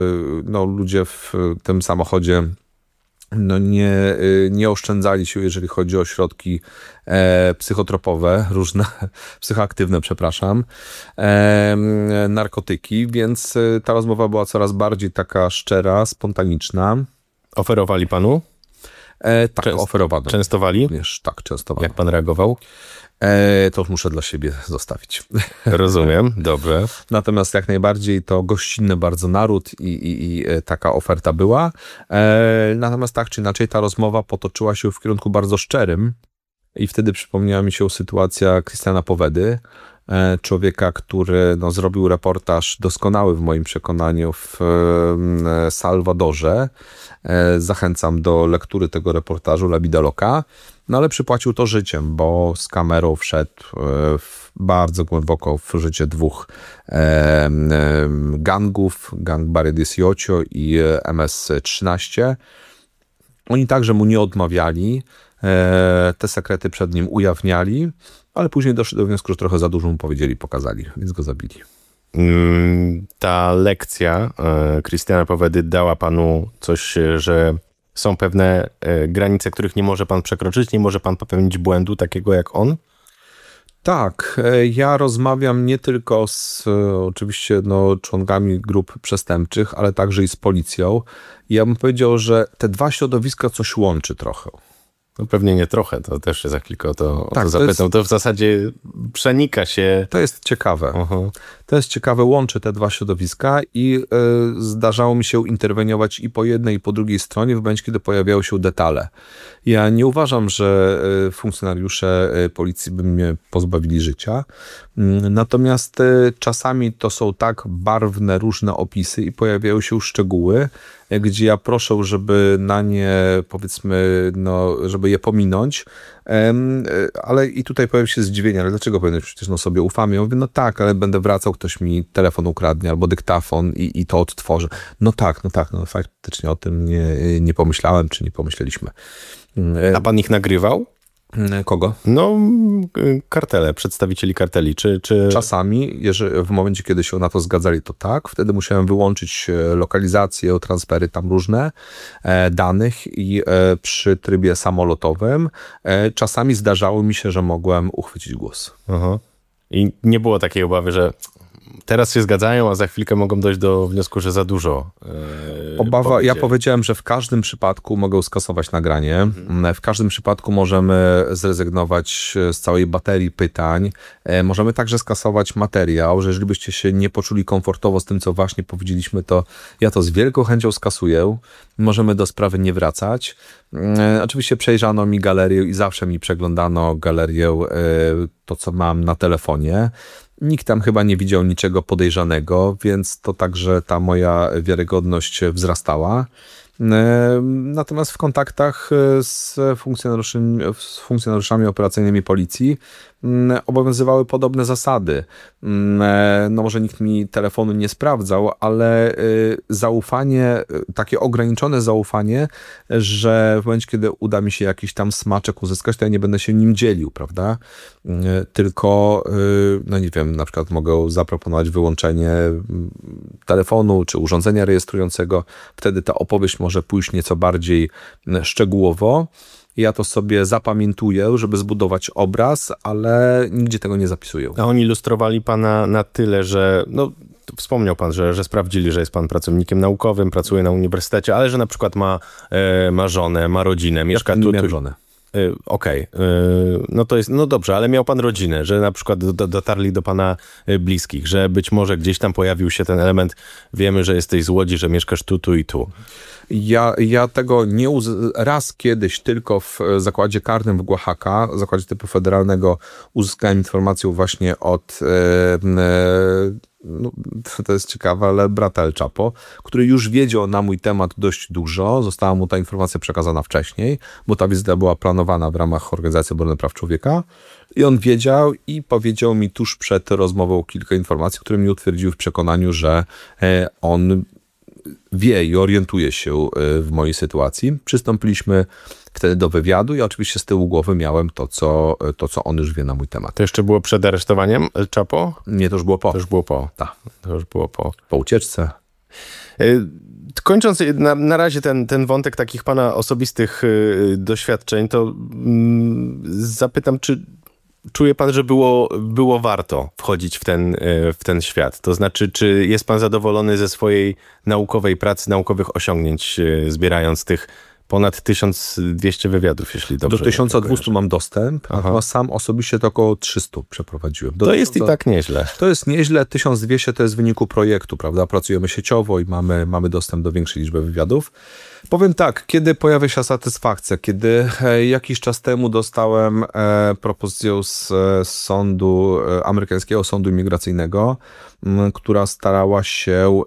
no, ludzie w tym samochodzie no nie oszczędzali się, jeżeli chodzi o środki psychotropowe, różne, psychoaktywne, przepraszam, narkotyki, więc ta rozmowa była coraz bardziej taka szczera, spontaniczna. Oferowali panu? Tak, oferowano. Częstowali? Również, tak, częstowano. Jak pan reagował? To już muszę dla siebie zostawić. Rozumiem, dobrze. Natomiast jak najbardziej to gościnny bardzo naród i taka oferta była. Natomiast tak czy inaczej ta rozmowa potoczyła się w kierunku bardzo szczerym i wtedy przypomniała mi się sytuacja Christiana Povedy, człowieka, który no, zrobił reportaż doskonały w moim przekonaniu w Salwadorze. Zachęcam do lektury tego reportażu La Vida Loca. No ale przypłacił to życiem, bo z kamerą wszedł bardzo głęboko w życie dwóch gangów, gang Barrio 18 i MS-13. Oni także mu nie odmawiali, te sekrety przed nim ujawniali, ale później doszli do wniosku, że trochę za dużo mu powiedzieli, pokazali, więc go zabili. Ta lekcja Christiana Povedy dała panu coś, że są pewne granice, których nie może pan przekroczyć, nie może pan popełnić błędu takiego jak on? Tak, ja rozmawiam nie tylko z oczywiście no, członkami grup przestępczych, ale także i z policją. Ja bym powiedział, że te dwa środowiska coś łączy trochę. No pewnie nie trochę, to też się za chwilę o to zapytam. Jest, to w zasadzie przenika się... To jest ciekawe. To jest ciekawe, łączy te dwa środowiska i zdarzało mi się interweniować i po jednej, i po drugiej stronie w momencie, kiedy pojawiały się detale. Ja nie uważam, że funkcjonariusze policji by mnie pozbawili życia, natomiast czasami to są tak barwne, różne opisy i pojawiają się szczegóły, gdzie ja proszę, żeby na nie, powiedzmy, no, żeby je pominąć, ale i tutaj pojawi się zdziwienie, ale dlaczego powinieneś, przecież no sobie ufamy? Ja mówię, no tak, ale będę wracał, ktoś mi telefon ukradnie albo dyktafon i to odtworzę. No faktycznie o tym nie pomyślałem, czy nie pomyśleliśmy. A pan ich nagrywał? Kogo? No, kartele, przedstawicieli karteli. Czy... Czasami, jeżeli w momencie, kiedy się na to zgadzali, to tak. Wtedy musiałem wyłączyć lokalizację, transfery tam różne danych i przy trybie samolotowym czasami zdarzało mi się, że mogłem uchwycić głos. Aha. I nie było takiej obawy, że teraz się zgadzają, a za chwilkę mogą dojść do wniosku, że za dużo. Obawa, ja powiedziałem, że w każdym przypadku mogę skasować nagranie. W każdym przypadku możemy zrezygnować z całej baterii pytań. Możemy także skasować materiał, że jeżeli byście się nie poczuli komfortowo z tym, co właśnie powiedzieliśmy, to ja to z wielką chęcią skasuję. Możemy do sprawy nie wracać. Oczywiście przejrzano mi galerię i zawsze mi przeglądano galerię, to co mam na telefonie. Nikt tam chyba nie widział niczego podejrzanego, więc to także ta moja wiarygodność wzrastała. Natomiast w kontaktach z funkcjonariuszami operacyjnymi policji obowiązywały podobne zasady. No może nikt mi telefonu nie sprawdzał, ale zaufanie, takie ograniczone zaufanie, że w momencie, kiedy uda mi się jakiś tam smaczek uzyskać, to ja nie będę się nim dzielił, prawda? Tylko, no nie wiem, na przykład mogę zaproponować wyłączenie telefonu czy urządzenia rejestrującego. Wtedy ta opowieść może pójść nieco bardziej szczegółowo. Ja to sobie zapamiętuję, żeby zbudować obraz, ale nigdzie tego nie zapisuję. A oni ilustrowali pana na tyle, że no, wspomniał pan, że sprawdzili, że jest pan pracownikiem naukowym, pracuje na uniwersytecie, ale że na przykład ma żonę, ma rodzinę, mieszka tu. Miałem żonę. Okej. No to jest, no dobrze, ale miał pan rodzinę, że na przykład dotarli do pana bliskich, że być może gdzieś tam pojawił się ten element, wiemy, że jesteś z Łodzi, że mieszkasz tu i tu. Ja tego nie raz kiedyś tylko w zakładzie karnym w Oaxaca, zakładzie typu federalnego, uzyskałem informację właśnie od no, to jest ciekawe, ale brata El Chapo, który już wiedział na mój temat dość dużo. Została mu ta informacja przekazana wcześniej, bo ta wizyta była planowana w ramach Organizacji Obrony Praw Człowieka. I on wiedział i powiedział mi tuż przed rozmową kilka informacji, które mnie utwierdziły w przekonaniu, że on wie i orientuje się w mojej sytuacji. Przystąpiliśmy wtedy do wywiadu i oczywiście z tyłu głowy miałem to, co on już wie na mój temat. To jeszcze było przed aresztowaniem El Chapo? Nie, to już było po. To już było po. Tak. To już było po. Po ucieczce. Kończąc na razie ten wątek takich pana osobistych doświadczeń, to zapytam, czy czuje pan, że było warto wchodzić w ten świat? To znaczy, czy jest pan zadowolony ze swojej naukowej pracy, naukowych osiągnięć, zbierając tych ponad 1200 wywiadów, jeśli dobrze. Do 1200 mam dostęp, a sam osobiście to około 300 przeprowadziłem. To jest i tak nieźle. To jest nieźle, 1200 to jest w wyniku projektu, prawda? Pracujemy sieciowo i mamy dostęp do większej liczby wywiadów. Powiem tak, kiedy pojawia się satysfakcja, kiedy jakiś czas temu dostałem propozycję z sądu, amerykańskiego sądu imigracyjnego, która starała się,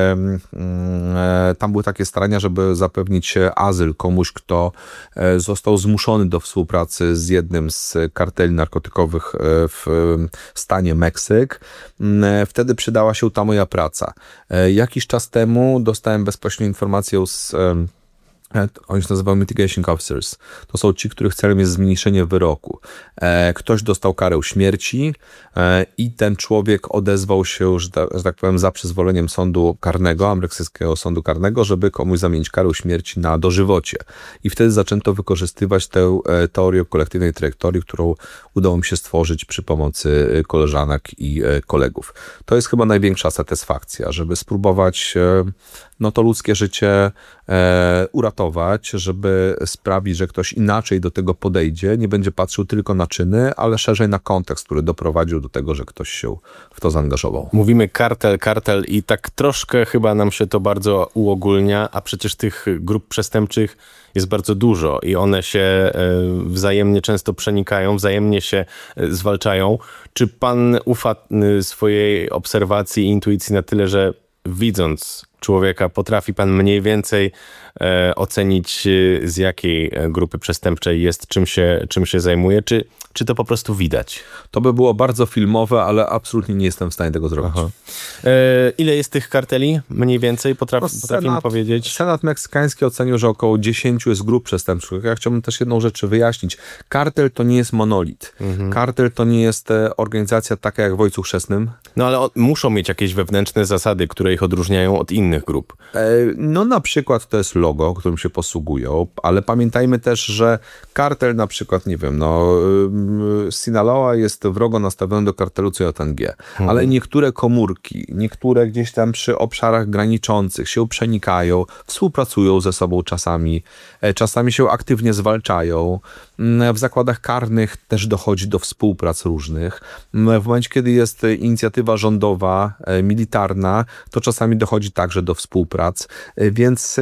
tam były takie starania, żeby zapewnić azyl komuś, kto został zmuszony do współpracy z jednym z karteli narkotykowych w stanie Meksyk. Wtedy przydała się ta moja praca. Jakiś czas temu dostałem bezpośrednio informację oni się nazywają mitigation officers. To są ci, których celem jest zmniejszenie wyroku. Ktoś dostał karę śmierci i ten człowiek odezwał się, że tak powiem, za przyzwoleniem sądu karnego, amerykańskiego sądu karnego, żeby komuś zamienić karę śmierci na dożywocie. I wtedy zaczęto wykorzystywać tę teorię kolektywnej trajektorii, którą udało mi się stworzyć przy pomocy koleżanek i kolegów. To jest chyba największa satysfakcja, żeby spróbować to ludzkie życie uratować, żeby sprawić, że ktoś inaczej do tego podejdzie, nie będzie patrzył tylko na czyny, ale szerzej na kontekst, który doprowadził do tego, że ktoś się w to zaangażował. Mówimy kartel i tak troszkę chyba nam się to bardzo uogólnia, a przecież tych grup przestępczych jest bardzo dużo i one się wzajemnie często przenikają, wzajemnie się zwalczają. Czy pan ufa swojej obserwacji i intuicji na tyle, że widząc człowieka potrafi pan mniej więcej ocenić, z jakiej grupy przestępczej jest, czym się zajmuje, czy to po prostu widać? To by było bardzo filmowe, ale absolutnie nie jestem w stanie tego zrobić. Ile jest tych karteli? Mniej więcej potrafimy powiedzieć? Senat meksykański ocenił, że około 10 jest grup przestępczych. Ja chciałbym też jedną rzecz wyjaśnić. Kartel to nie jest monolit. Kartel to nie jest organizacja taka jak w Ojcu Chrzestnym. No ale muszą mieć jakieś wewnętrzne zasady, które ich odróżniają od innych grup. Na przykład to jest logo, którym się posługują, ale pamiętajmy też, że kartel na przykład, nie wiem, Sinaloa jest wrogo nastawiony do kartelu CJNG, ale niektóre komórki, niektóre gdzieś tam przy obszarach graniczących się przenikają, współpracują ze sobą czasami się aktywnie zwalczają. W zakładach karnych też dochodzi do współprac różnych. W momencie, kiedy jest inicjatywa rządowa, militarna, to czasami dochodzi także do współprac, więc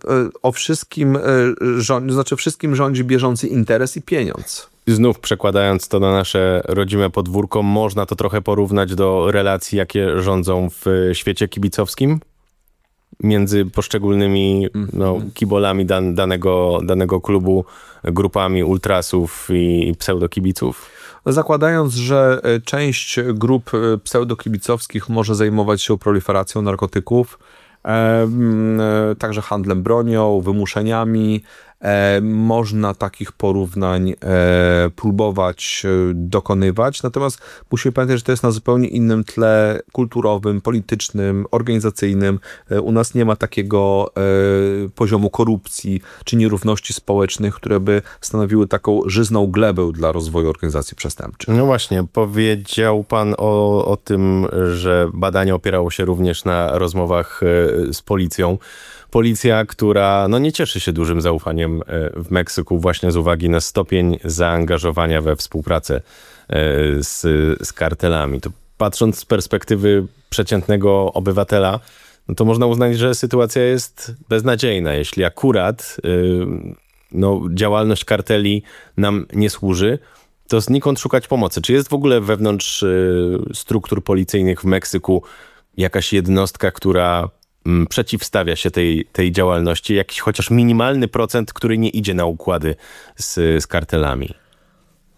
wszystkim rządzi bieżący interes i pieniądz. Znów przekładając to na nasze rodzime podwórko, można to trochę porównać do relacji, jakie rządzą w świecie kibicowskim między poszczególnymi kibolami danego klubu, grupami ultrasów i pseudokibiców. Zakładając, że część grup pseudokibicowskich może zajmować się proliferacją narkotyków, także handlem bronią, wymuszeniami, można takich porównań próbować dokonywać, natomiast musimy pamiętać, że to jest na zupełnie innym tle kulturowym, politycznym, organizacyjnym. U nas nie ma takiego poziomu korupcji czy nierówności społecznych, które by stanowiły taką żyzną glebę dla rozwoju organizacji przestępczych. No właśnie, powiedział pan o tym, że badanie opierało się również na rozmowach z policją. Policja, która nie cieszy się dużym zaufaniem w Meksyku właśnie z uwagi na stopień zaangażowania we współpracę z kartelami. To patrząc z perspektywy przeciętnego obywatela, to można uznać, że sytuacja jest beznadziejna. Jeśli akurat działalność karteli nam nie służy, to znikąd szukać pomocy. Czy jest w ogóle wewnątrz struktur policyjnych w Meksyku jakaś jednostka, która przeciwstawia się tej działalności, jakiś chociaż minimalny procent, który nie idzie na układy z kartelami?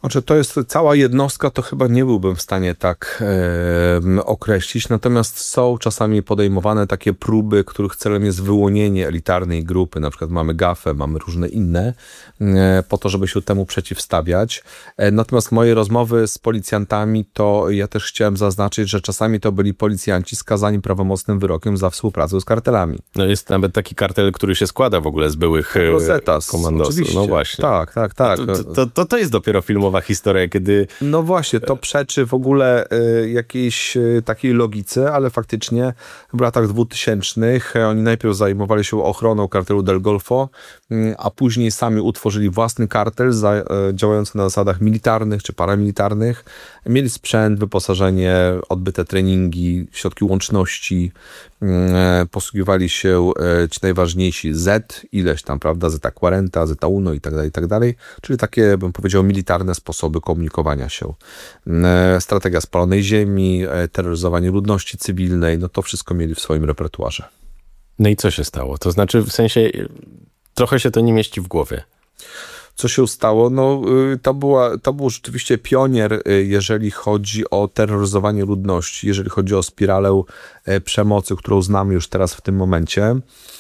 Znaczy, to jest cała jednostka, to chyba nie byłbym w stanie tak określić, natomiast są czasami podejmowane takie próby, których celem jest wyłonienie elitarnej grupy, na przykład mamy GAFę, mamy różne inne, po to, żeby się temu przeciwstawiać. Natomiast moje rozmowy z policjantami, to ja też chciałem zaznaczyć, że czasami to byli policjanci skazani prawomocnym wyrokiem za współpracę z kartelami. No jest nawet taki kartel, który się składa w ogóle z byłych komandosów. Oczywiście. No właśnie. Tak. To jest dopiero filmowa historia, kiedy... No właśnie, to przeczy w ogóle jakiejś takiej logice, ale faktycznie w latach 2000 oni najpierw zajmowali się ochroną kartelu Del Golfo, a później sami utworzyli własny kartel działający na zasadach militarnych czy paramilitarnych. Mieli sprzęt, wyposażenie, odbyte treningi, środki łączności, posługiwali się ci najważniejsi Z, ileś tam, prawda, Z40, Z1 i tak dalej, czyli takie, bym powiedział, militarne sposoby komunikowania się. Strategia spalonej ziemi, terroryzowanie ludności cywilnej, no to wszystko mieli w swoim repertuarze. No i co się stało? To znaczy, w sensie, trochę się to nie mieści w głowie. Co się stało? No, to był rzeczywiście pionier, jeżeli chodzi o terroryzowanie ludności, jeżeli chodzi o spiralę przemocy, którą znamy już teraz w tym momencie.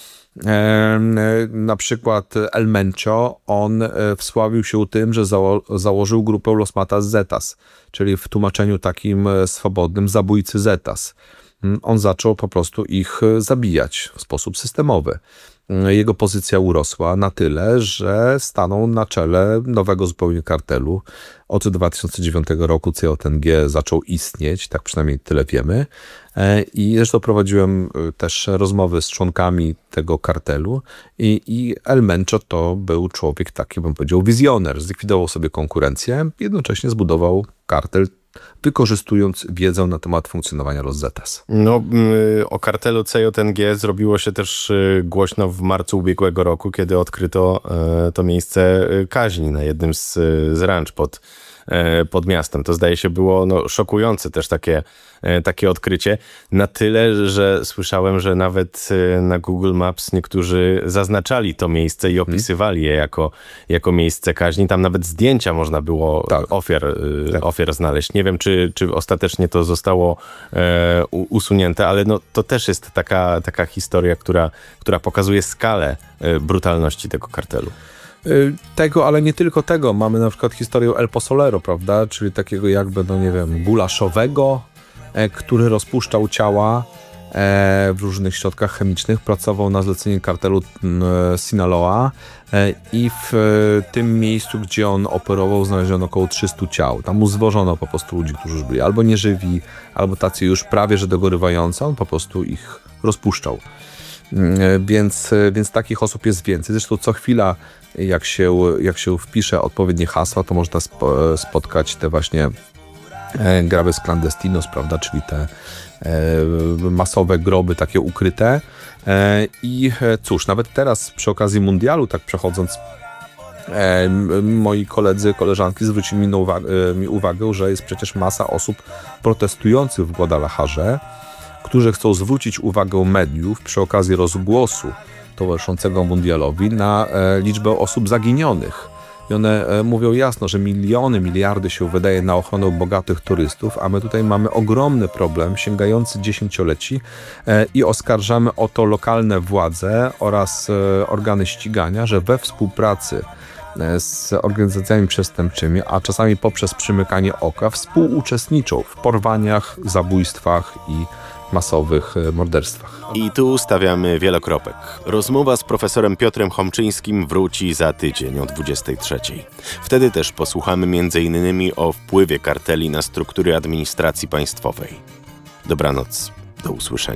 Na przykład El Mencho, on wsławił się tym, że założył grupę Los Matas Zetas, czyli w tłumaczeniu takim swobodnym zabójcy Zetas. On zaczął po prostu ich zabijać w sposób systemowy. Jego pozycja urosła na tyle, że stanął na czele nowego zupełnie kartelu. Od 2009 roku CJNG zaczął istnieć, tak przynajmniej tyle wiemy. I zresztą prowadziłem też rozmowy z członkami tego kartelu i El Mencho to był człowiek taki, bym powiedział, wizjoner. Zlikwidował sobie konkurencję, jednocześnie zbudował kartel, wykorzystując wiedzę na temat funkcjonowania Los Zetas. No, o kartelu CJNG zrobiło się też głośno w marcu ubiegłego roku, kiedy odkryto to miejsce kaźni na jednym z ranch pod miastem. To zdaje się było szokujące też takie odkrycie. Na tyle, że słyszałem, że nawet na Google Maps niektórzy zaznaczali to miejsce i opisywali je jako miejsce kaźni. Tam nawet zdjęcia można było ofiar znaleźć. Nie wiem, czy ostatecznie to zostało usunięte, ale to też jest taka historia, która pokazuje skalę brutalności tego kartelu. Tego, ale nie tylko tego. Mamy na przykład historię El Pozolero, prawda? Czyli takiego jakby, gulaszowego, który rozpuszczał ciała w różnych środkach chemicznych. Pracował na zlecenie kartelu Sinaloa i w tym miejscu, gdzie on operował, znaleziono około 300 ciał. Tam mu zwożono po prostu ludzi, którzy już byli albo nieżywi, albo tacy już prawie że dogorywający. On po prostu ich rozpuszczał. Więc takich osób jest więcej. Zresztą co chwila, jak się wpisze odpowiednie hasła, to można spotkać te właśnie graves clandestinos, prawda, czyli te masowe groby takie ukryte. I cóż, nawet teraz przy okazji mundialu, tak przechodząc, moi koledzy, koleżanki zwrócili mi uwagę, że jest przecież masa osób protestujących w Guadalajarze, którzy chcą zwrócić uwagę mediów przy okazji rozgłosu towarzyszącego mundialowi na liczbę osób zaginionych. I one mówią jasno, że miliardy się wydaje na ochronę bogatych turystów, a my tutaj mamy ogromny problem sięgający dziesięcioleci i oskarżamy o to lokalne władze oraz organy ścigania, że we współpracy z organizacjami przestępczymi, a czasami poprzez przymykanie oka, współuczestniczą w porwaniach, zabójstwach i masowych morderstwach. I tu stawiamy wielokropek. Rozmowa z profesorem Piotrem Chomczyńskim wróci za tydzień o 23:00. Wtedy też posłuchamy m.in. o wpływie karteli na struktury administracji państwowej. Dobranoc, do usłyszenia.